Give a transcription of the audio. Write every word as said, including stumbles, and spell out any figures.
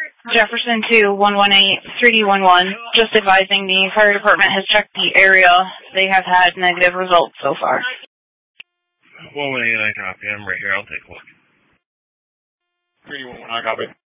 Jefferson to one one eight, three D one one, just advising the fire department has checked the area. They have had negative results so far. one one eight, I copy. I'm right here. I'll take a look. three D one one, I copy.